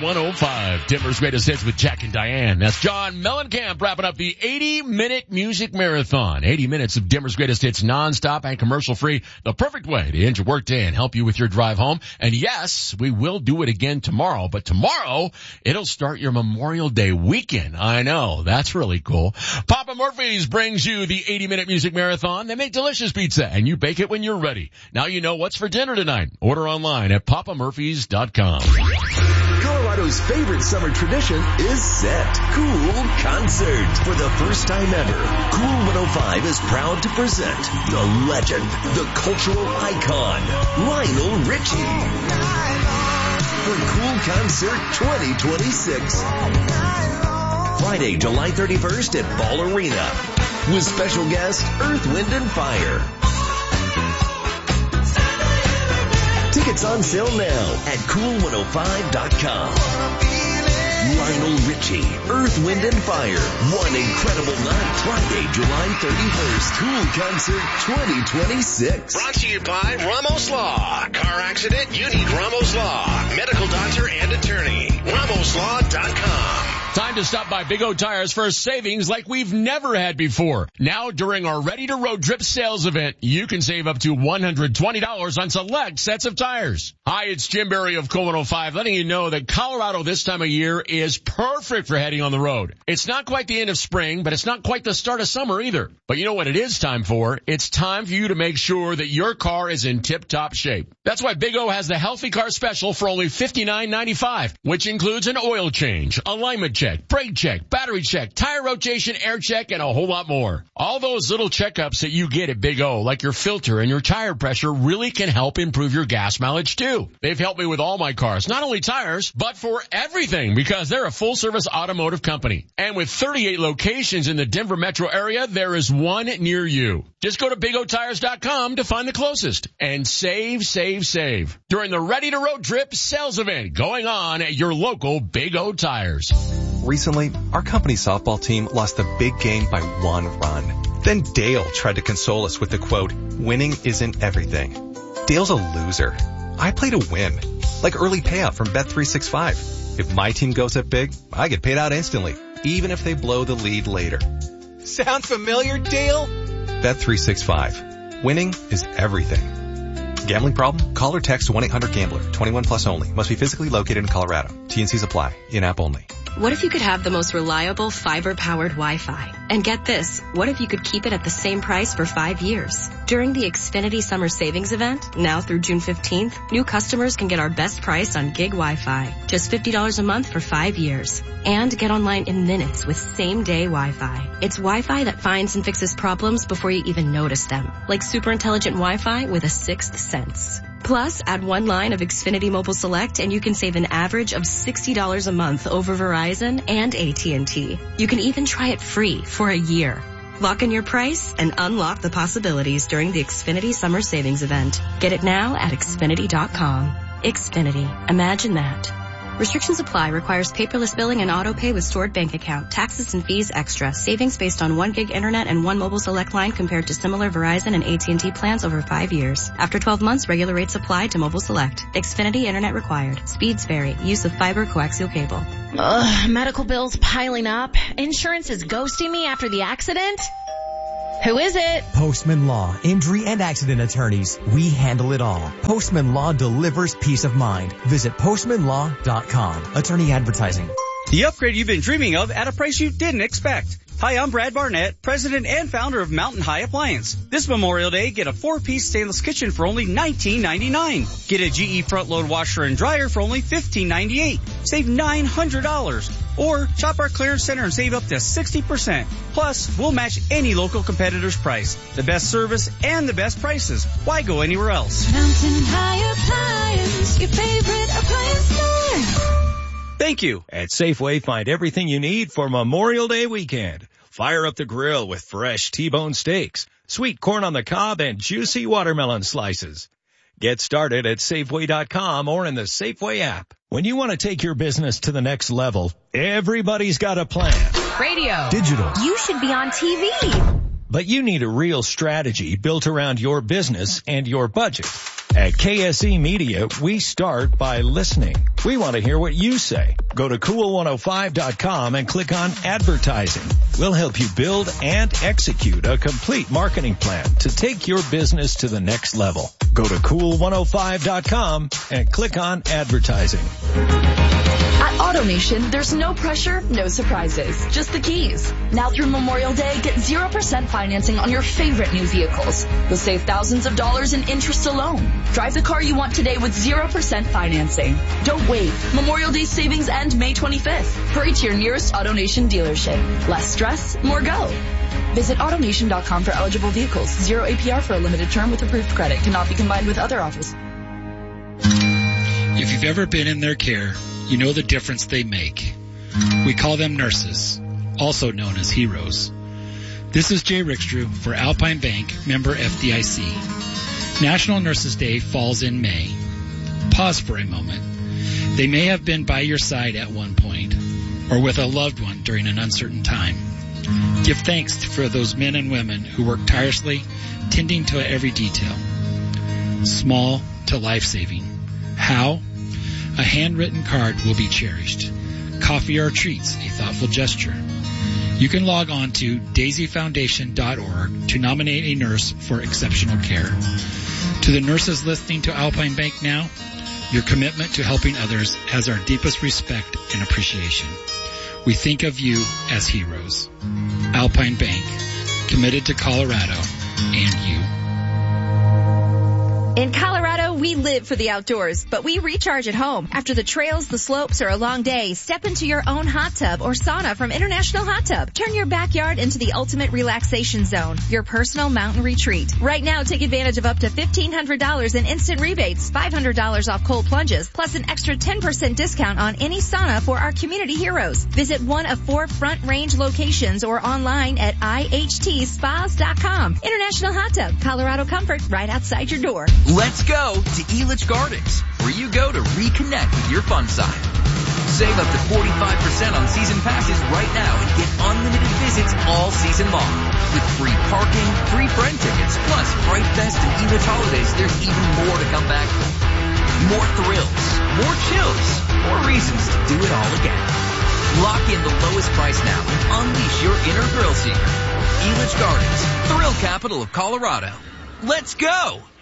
105. Denver's Greatest Hits with Jack and Diane. That's John Mellencamp wrapping up the 80-minute music marathon. 80 minutes of Denver's Greatest Hits nonstop and commercial-free. The perfect way to end your workday and help you with your drive home. And yes, we will do it again tomorrow. But tomorrow, it'll start your Memorial Day weekend. I know. That's really cool. Papa Murphy's brings you the 80-minute music marathon. They make delicious pizza, and you bake it when you're ready. Now you know what's for dinner tonight. Order online at papamurphys.com. Colorado's favorite summer tradition is set. Cool Concert. For the first time ever, Cool 105 is proud to present the legend, the cultural icon, Lionel Richie. For Cool Concert 2026. Friday, July 31st at Ball Arena. With special guest, Earth, Wind & Fire. Tickets on sale now at cool105.com. Lionel Richie, Earth, Wind & Fire. One incredible night. Friday, July 31st. Cool Concert 2026. Brought to you by Ramos Law. Car accident? You need Ramos Law. Medical doctor and attorney. RamosLaw.com. Time to stop by Big O Tires for savings like we've never had before. Now, during our Ready to Road Trip sales event, you can save up to $120 on select sets of tires. Hi, it's Jim Berry of Cool 105, letting you know that Colorado this time of year is perfect for heading on the road. It's not quite the end of spring, but it's not quite the start of summer either. But you know what it is time for? It's time for you to make sure that your car is in tip-top shape. That's why Big O has the Healthy Car Special for only $59.95, which includes an oil change, alignment check, brake check, battery check, tire rotation, air check, and a whole lot more. All those little checkups that you get at Big O, like your filter and your tire pressure, really can help improve your gas mileage too. They've helped me with all my cars, not only tires, but for everything, because they're a full-service automotive company. And with 38 locations in the Denver metro area, there is one near you. Just go to BigOTires.com to find the closest and save, save, save during the Ready to Road Trip sales event going on at your local Big O Tires. Recently, our company softball team lost a big game by 1 run. Then Dale tried to console us with the quote, "Winning isn't everything." Dale's a loser. I play to win, like early payout from Bet365. If my team goes up big, I get paid out instantly, even if they blow the lead later. Sound familiar, Dale? Bet365. Winning is everything. Gambling problem? Call or text 1-800-GAMBLER. 21 plus only. Must be physically located in Colorado. T&Cs apply. In-app only. What if you could have the most reliable fiber-powered Wi-Fi? And get this, what if you could keep it at the same price for 5 years? During the Xfinity Summer Savings Event, now through June 15th, new customers can get our best price on gig Wi-Fi. Just $50 a month for 5 years. And get online in minutes with same-day Wi-Fi. It's Wi-Fi that finds and fixes problems before you even notice them. Like super intelligent Wi-Fi with a sixth sense. Plus, add one line of Xfinity Mobile Select and you can save an average of $60 a month over Verizon and AT&T. You can even try it free for a year. Lock in your price and unlock the possibilities during the Xfinity Summer Savings Event. Get it now at Xfinity.com. Xfinity. Imagine that. Restrictions apply. Requires paperless billing and auto pay with stored bank account. Taxes and fees extra. Savings based on 1 gig internet and 1 mobile select line compared to similar Verizon and AT&T plans over 5 years. After 12 months, regular rates apply to mobile select. Xfinity internet required. Speeds vary. Use of fiber coaxial cable. Medical bills piling up. Insurance is ghosting me after the accident. Who is it? Postman Law, injury and accident attorneys. We handle it all. Postman Law delivers peace of mind. Visit postmanlaw.com. Attorney advertising. The upgrade you've been dreaming of at a price you didn't expect. Hi, I'm Brad Barnett, president and founder of Mountain High Appliance. This Memorial Day, get a 4-piece stainless kitchen for only $19.99. Get a GE front-load washer and dryer for only $15.98. Save $900. Or shop our clearance center and save up to 60%. Plus, we'll match any local competitor's price. The best service and the best prices. Why go anywhere else? Mountain High Appliance, your favorite appliance store. Thank you. At Safeway, find everything you need for Memorial Day weekend. Fire up the grill with fresh T-bone steaks, sweet corn on the cob, and juicy watermelon slices. Get started at Safeway.com or in the Safeway app. When you want to take your business to the next level, everybody's got a plan. Radio. Digital. You should be on TV. But you need a real strategy built around your business and your budget. At KSE Media, we start by listening. We want to hear what you say. Go to cool105.com and click on advertising. We'll help you build and execute a complete marketing plan to take your business to the next level. Go to cool105.com and click on advertising. At AutoNation, there's no pressure, no surprises, just the keys. Now through Memorial Day, get 0% financing on your favorite new vehicles. You'll save thousands of dollars in interest alone. Drive the car you want today with 0% financing. Don't wait. Memorial Day savings end May 25th. Hurry to your nearest AutoNation dealership. Less stress, more go. Visit AutoNation.com for eligible vehicles. 0 APR for a limited term with approved credit. Cannot be combined with other offers. If you've ever been in their care, you know the difference they make. We call them nurses, also known as heroes. This is Jay Rickstrew for Alpine Bank, member FDIC. National Nurses Day falls in May. Pause for a moment. They may have been by your side at one point, or with a loved one during an uncertain time. Give thanks for those men and women who work tirelessly, tending to every detail. Small to life-saving. How? A handwritten card will be cherished. Coffee or treats, a thoughtful gesture. You can log on to daisyfoundation.org to nominate a nurse for exceptional care. To the nurses listening to Alpine Bank now, your commitment to helping others has our deepest respect and appreciation. We think of you as heroes. Alpine Bank, committed to Colorado and you. In Colorado, we live for the outdoors, but we recharge at home. After the trails, the slopes, or a long day, step into your own hot tub or sauna from International Hot Tub. Turn your backyard into the ultimate relaxation zone, your personal mountain retreat. Right now, take advantage of up to $1,500 in instant rebates, $500 off cold plunges, plus an extra 10% discount on any sauna for our community heroes. Visit one of 4 Front Range locations or online at ihtspas.com. International Hot Tub, Colorado comfort right outside your door. Let's go to Elitch Gardens, where you go to reconnect with your fun side. Save up to 45% on season passes right now and get unlimited visits all season long. With free parking, free friend tickets, plus Fright Fest and Elitch holidays, there's even more to come back for. More thrills, more chills, more reasons to do it all again. Lock in the lowest price now and unleash your inner thrill seeker. Elitch Gardens, thrill capital of Colorado. Let's go!